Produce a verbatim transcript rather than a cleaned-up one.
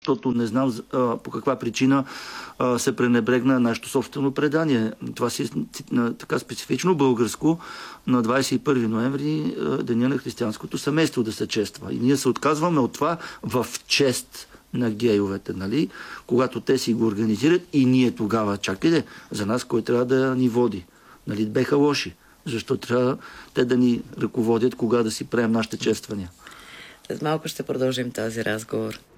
защото не знам а, по каква причина а, се пренебрегна нашето собствено предание. Това си е така специфично българско. На двадесет и първи ноември а, Деня на християнското семейство да се чества. И ние се отказваме от това в чест на гейовете, нали? Когато те си го организират и ние тогава, чакайте, за нас кой трябва да ни води? Нали, беха лоши. Защо трябва те да ни ръководят, кога да си правим нашите чествания? След малко ще продължим този разговор.